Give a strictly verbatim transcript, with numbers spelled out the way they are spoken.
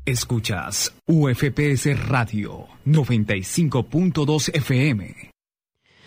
Escuchas U F P S Radio noventa y cinco punto dos F M.